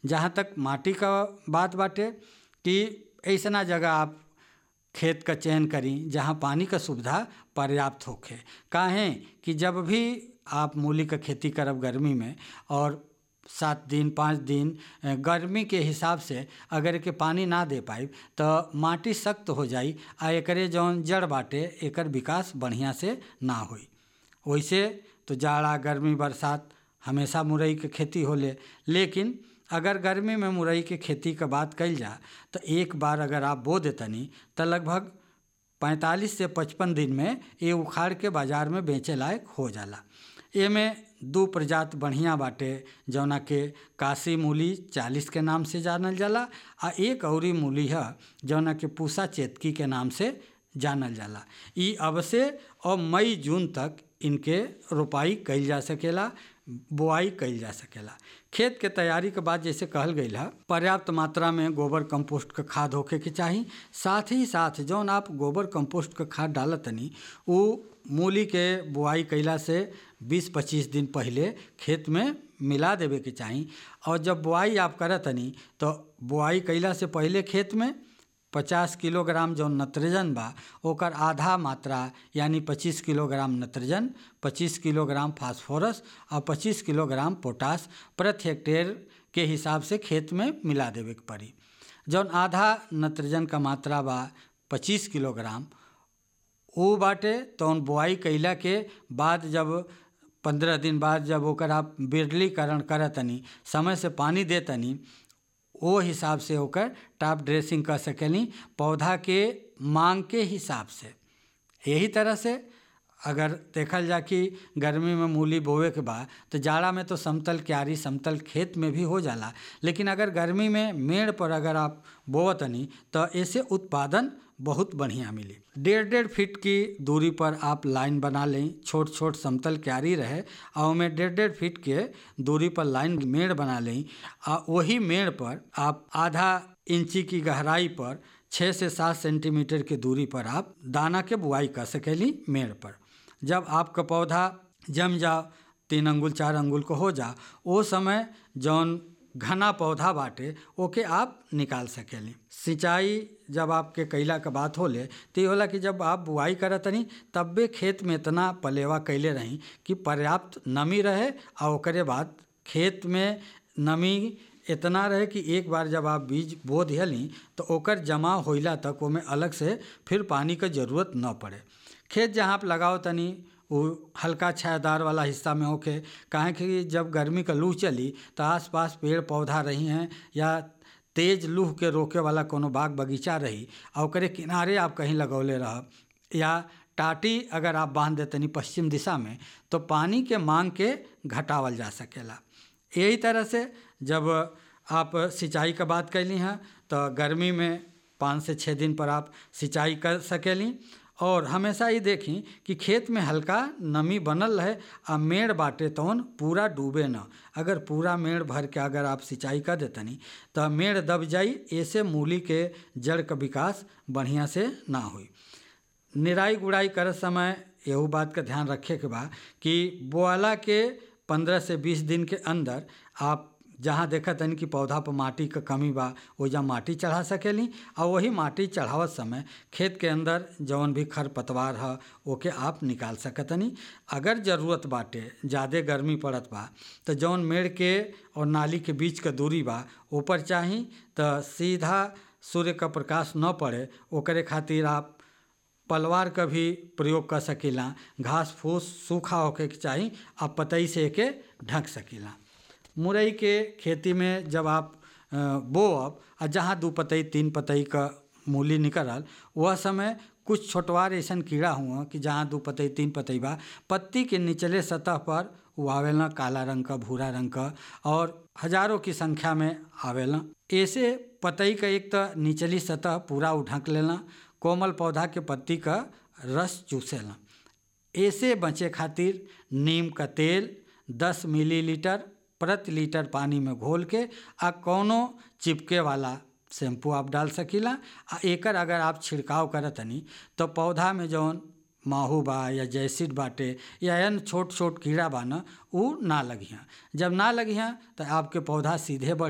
जहाँ तक माटी का बात बाटे कि ऐसना जगह आप खेत का चयन करी जहाँ पानी का सुविधा पर्याप्त होखे। काहे कि जब भी आप मूली का खेती करब गर्मी में और 7 दिन 5 दिन गर्मी के हिसाब से अगर के पानी ना दे पाई तो माटी सख्त हो जाई आ एकरे जौन जड़ बाटे एकर विकास बढ़िया से ना होई। वैसे तो जाड़ा गर्मी बरसात हमेशा मुरई के खेती होले, लेकिन अगर गर्मी में मुरई के खेती का बात कइल जा तो एक बार अगर आप बो देतनी तो लगभग 45 से 55 दिन में ये उखाड़ के बाजार में बेचे लायक हो जाला। एमे 2 प्रजाति बढ़िया बाटे जौना के काशी मूली 40 के नाम से जानल जाला आ एक औरी मूली है जौना के पूसा चेतकी के नाम से जानल जाला। ई अब से और मई जून तक इनके रोपाई कइल जा सकेला, बोआई कइल जा सकेला। खेत के तैयारी के बाद जैसे कहल गई है पर्याप्त मात्रा में गोबर कंपोस्ट का खाद होके के चाही। साथ ही साथ जौन आप गोबर कंपोस्ट का खाद डालतनी वो मूली के बोआई कैला से 20-25 दिन पहले खेत में मिला देवे के चाही। और जब बोआई आप करतनी तो बोआई कैला से पहले खेत में 50 किलोग्राम जो नत्रजन बा ओकर आधा मात्रा यानी 25 किलोग्राम नत्रजन, 25 किलोग्राम फास्फोरस और 25 किलोग्राम पोटास प्रति हेक्टेयर के हिसाब से खेत में मिला देवे के पड़ी। जौन आधा नत्रजन का मात्रा बा 25 किलोग्राम वो बाटे तो बोआई कैला के बाद जब 15 दिन बाद जब ओकर आप बिरलीकरण करतनी समय से पानी देतनी वो हिसाब से होकर टॉप ड्रेसिंग कर सकेली पौधा के मांग के हिसाब से। यही तरह से अगर देखल जा कि गर्मी में मूली बोवे के बाद तो जाड़ा में तो समतल क्यारी समतल खेत में भी हो जाला, लेकिन अगर गर्मी में मेड़ पर अगर आप बोवतनी तो ऐसे उत्पादन बहुत बढ़िया मिली। 1.5 फीट की दूरी पर आप लाइन बना लें, छोट छोट समतल क्यारी रहे और उनमें 1.5 फीट के दूरी पर लाइन मेड़ बना लें और वही मेड़ पर आप आधा इंची की गहराई पर 6 से 7 सेंटीमीटर की दूरी पर आप दाना के बुआई कर सकेली मेड़ पर। जब आपका पौधा जम जाओ 3 अंगुल 4 अंगुल को हो जा वो समय जौन घना पौधा बाटे ओके आप निकाल सकेली। सिंचाई जब आपके कैला का बात होले तो ये होला कि जब आप बुआई करतनी तब भी खेत में इतना पलेवा कैले रही कि पर्याप्त नमी रहे और ओकरे बाद खेत में नमी इतना रहे कि एक बार जब आप बीज बो दिहली तो ओकर जमा होइला तक वो में अलग से फिर पानी का ज़रूरत न पड़े। खेत जहाँ आप लगाओ तनी वो हल्का छायादार वाला हिस्सा में होके, काहे कि जब गर्मी का लू चली तो आसपास पेड़ पौधा रही हैं या तेज लूह के रोके वाला कोनो बाग बगीचा रही और ओकरे किनारे आप कहीं लगौले रह या टाटी अगर आप बांध देतनी पश्चिम दिशा में तो पानी के मांग के घटावल जा सकेला। यही तरह से जब आप सिंचाई का बात कैली हैं तो गर्मी में 5 से 6 दिन पर आप सिंचाई कर सकेली और हमेशा ये देखी कि खेत में हल्का नमी बनल रहे आ मेड़ बाटे तौन पूरा डूबे न। अगर पूरा मेड़ भर के अगर आप सिंचाई कर देतनी तो मेड़ दब जाई, ऐसे मूली के जड़ का विकास बढ़िया से ना होई। निराई गुड़ाई करत समय यहू बात का ध्यान रखे के बा कि बोआला के 15 से 20 दिन के अंदर आप जहाँ देखा तनी कि पौधा पर माटी का कमी बा ओजा माटी चढ़ा सकेली और वही माटी चढ़ावत समय खेत के अंदर जौन भी खर पतवार है ओके आप निकाल सकतनी। अगर ज़रूरत बाटे ज़्यादा गर्मी पड़त बा तो जौन मेड़ के और नाली के बीच का दूरी बा ऊपर चाही तो सीधा सूर्य का प्रकाश न पड़े ओकरे खातिर आप पलवार का भी प्रयोग कर सकीला। घास फूस सूखा होके के चाही आप पतई से एके ढक सकीला। मुरई के खेती में जब आप बोअब और जहाँ 2 पतई 3 पतई का मूली निकलल वह समय कुछ छोटवार ऐसा कीड़ा हुआ कि जहाँ 2 पतई 3 पतई बा पत्ती के निचले सतह पर वो आवेला काला रंग का भूरा रंग का और हजारों की संख्या में आवेला। ऐसे पतई का एक तो निचली सतह पूरा ढक लेना, कोमल पौधा के पत्ती का रस चूसेला। ऐसे बचे खातिर नीम का तेल 10 मिलीलीटर प्रति लीटर पानी में घोल के आ कौनो चिपके वाला शैम्पू आप डाल सकीला। आ एकर अगर आप छिड़काव करतनी तो पौधा में जौन माहू बा या जैसिड बाटे या अन्य छोट छोट कीड़ा बा न उ ना लगिहाँ। जब ना लगिहाँ तो आपके पौधा सीधे बढ़